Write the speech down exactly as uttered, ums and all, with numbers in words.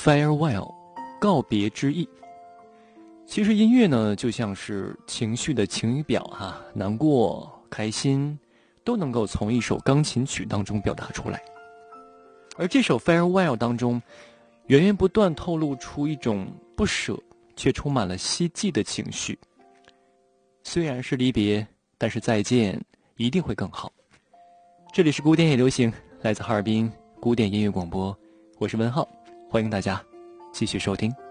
farewell， 告别之意。其实音乐呢，就像是情绪的晴雨表哈、啊，难过、开心，都能够从一首钢琴曲当中表达出来。而这首 farewell 当中，源源不断透露出一种不舍，却充满了希冀的情绪。虽然是离别，但是再见一定会更好。这里是古典也流行，来自哈尔滨古典音乐广播，我是文浩，欢迎大家继续收听。